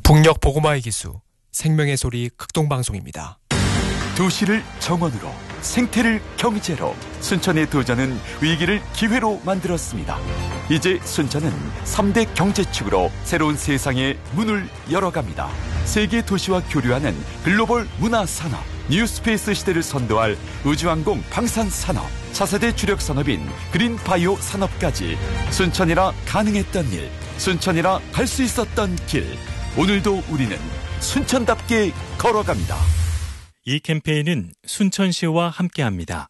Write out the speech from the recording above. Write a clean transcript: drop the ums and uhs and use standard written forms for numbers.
북녘 보고마의 기수 생명의 소리 극동방송입니다. 도시를 정원으로, 생태를 경제로, 순천의 도전은 위기를 기회로 만들었습니다. 이제 순천은 3대 경제축으로 새로운 세상의 문을 열어갑니다. 세계 도시와 교류하는 글로벌 문화산업, 뉴스페이스 시대를 선도할 우주항공 방산산업, 차세대 주력 산업인 그린바이오 산업까지 순천이라 가능했던 일, 순천이라 갈 수 있었던 길, 오늘도 우리는 순천답게 걸어갑니다. 이 캠페인은 순천시와 함께합니다.